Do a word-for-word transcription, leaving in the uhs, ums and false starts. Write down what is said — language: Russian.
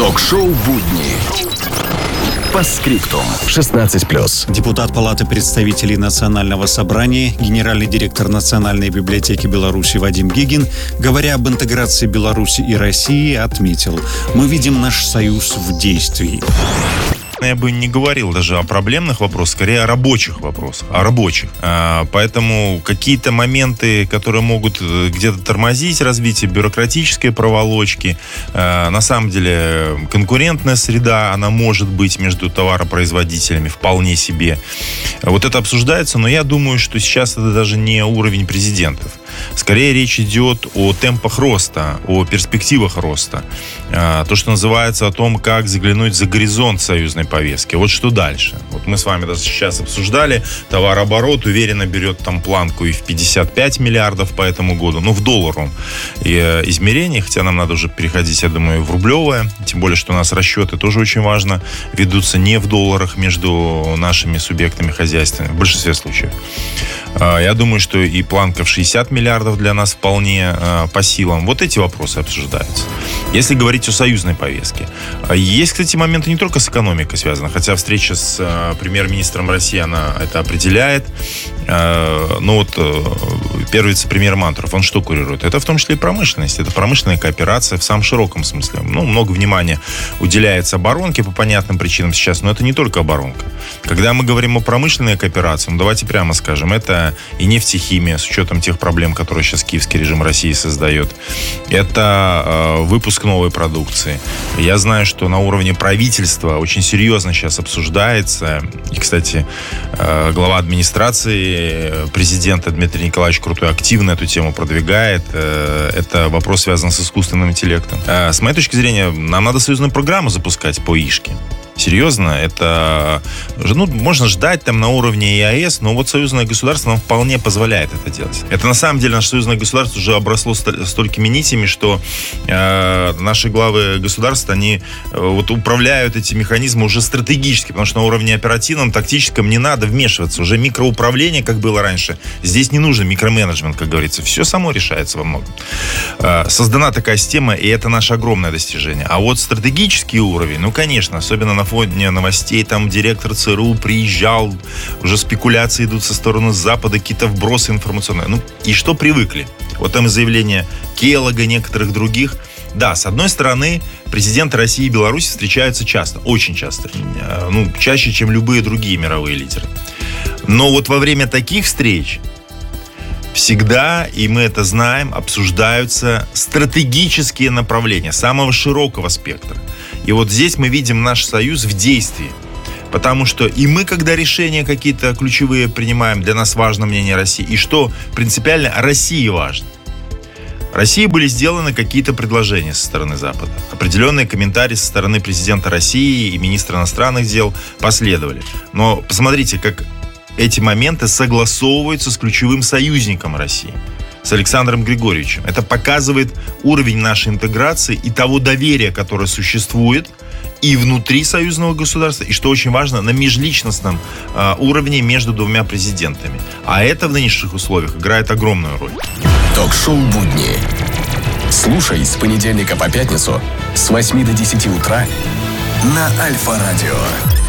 Ток-шоу «Будни». По скриптум. шестнадцать плюс. Депутат Палаты представителей Национального собрания, генеральный директор Национальной библиотеки Беларуси Вадим Гигин, говоря об интеграции Беларуси и России, отметил: «Мы видим наш союз в действии». Я бы не говорил даже о проблемных вопросах, скорее о рабочих вопросах, о рабочих. А, поэтому какие-то моменты, которые могут где-то тормозить развитие бюрократической проволочки, а, на самом деле конкурентная среда, она может быть между товаропроизводителями вполне себе. Вот это обсуждается, но я думаю, что сейчас это даже не уровень президентов. Скорее речь идет о темпах роста, о перспективах роста. А, то, что называется, о том, как заглянуть за горизонт союзной повестки. Вот что дальше. Вот мы с вами даже сейчас обсуждали, товарооборот уверенно берет там планку и в пятьдесят пять миллиардов по этому году, ну, в долларовом и, измерении, хотя нам надо уже переходить, я думаю, в рублевое, тем более, что у нас расчеты тоже очень важно, ведутся не в долларах между нашими субъектами хозяйства, в большинстве случаев. А, я думаю, что и планка в шестьдесят миллиардов для нас вполне а, по силам. Вот эти вопросы обсуждаются. Если говорить о союзной повестке. Есть, кстати, моменты не только с экономикой связаны, хотя встреча с а, премьер-министром России, она это определяет. А, ну вот первый вице-премьер Мантуров, он что курирует? Это в том числе и промышленность. Это промышленная кооперация в самом широком смысле. Ну, много внимания уделяется оборонке по понятным причинам сейчас, но это не только оборонка. Когда мы говорим о промышленной кооперации, ну, давайте прямо скажем, это и нефтехимия, с учетом тех проблем, которые сейчас киевский режим России создает. Это э, выпуск новой продукции. Я знаю, что на уровне правительства очень серьезно сейчас обсуждается. И, кстати, э, глава администрации президента Дмитрий Николаевич Крутой активно эту тему продвигает. Э, это вопрос связан с искусственным интеллектом. Э, с моей точки зрения, нам надо союзную программу запускать по ИШКе. Серьезно, это, ну, можно ждать там на уровне ЕАЭС, но вот союзное государство нам вполне позволяет это делать. Это на самом деле наше союзное государство уже обросло столькими нитями, что э, наши главы государств, они э, вот управляют эти механизмы уже стратегически, потому что на уровне оперативном, тактическом не надо вмешиваться. Уже микроуправление, как было раньше, здесь не нужен микроменеджмент, как говорится. Все само решается во многом. Э, создана такая система, и это наше огромное достижение. А вот стратегический уровень, ну, конечно, особенно на фоне новостей, там директор ЦРУ приезжал, уже спекуляции идут со стороны Запада, какие-то вбросы информационные. Ну, и что привыкли? Вот там заявления Келлога, некоторых других. Да, с одной стороны, президенты России и Беларуси встречаются часто, очень часто. Ну, чаще, чем любые другие мировые лидеры. Но вот во время таких встреч всегда, и мы это знаем, обсуждаются стратегические направления самого широкого спектра. И вот здесь мы видим наш союз в действии. Потому что и мы, когда решения какие-то ключевые принимаем, для нас важно мнение России. И что принципиально, России важно. России были сделаны какие-то предложения со стороны Запада. Определенные комментарии со стороны президента России и министра иностранных дел последовали. Но посмотрите, как эти моменты согласовываются с ключевым союзником России, с Александром Григорьевичем. Это показывает уровень нашей интеграции и того доверия, которое существует и внутри союзного государства, и, что очень важно, на межличностном э, уровне между двумя президентами. А это в нынешних условиях играет огромную роль. Ток-шоу «Будни». Слушай с понедельника по пятницу с восьми до десяти утра на Альфа-радио.